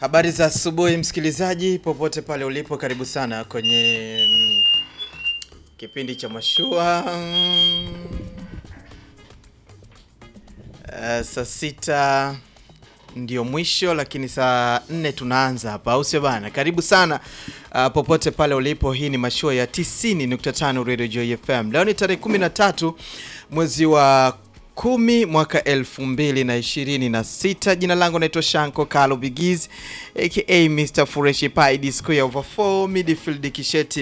Habari za asubuhi msikilizaji popote pale ulipo, karibu sana kwenye kipindi cha mashua. Saa 6 ndio mwisho, lakini saa 4 tunaanza hapa, au sio bana? Karibu sana popote pale ulipo. Hii ni mashua ya 90.5 Radio Joy FM. Leo ni tarehe 13 mwezi wa 10 mwaka 2026. Jina langu naitwa Shanko Carlo Bigiz aka Mr. Fureshi Pai Disco ya over 4 midfield kisheti